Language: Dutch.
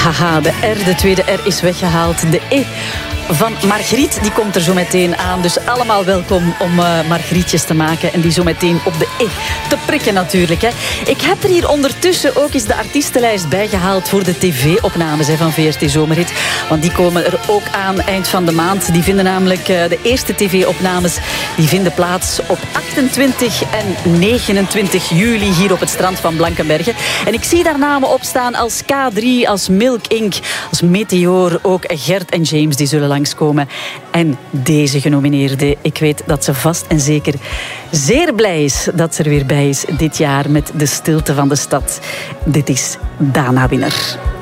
Haha, de tweede R is weggehaald. De E van Margriet, die komt er zo meteen aan. Dus allemaal welkom om Margrietjes te maken en die zo meteen op de E te prikken natuurlijk. Hè. Ik heb er hier ondertussen ook eens de artiestenlijst bijgehaald voor de tv-opnames van VRT Zomerhit. Want die komen er ook aan eind van de maand. Die vinden namelijk de eerste tv-opnames die vinden plaats op 28 en 29 juli hier op het strand van Blankenberge. En ik zie daar namen op staan als K3, als Milk Inc., als Meteor, ook Gert en James, die zullen langskomen. En deze genomineerde, ik weet dat ze vast en zeker zeer blij is dat ze er weer bij is dit jaar met De Stilte van de Stad. Dit is Dana Winner.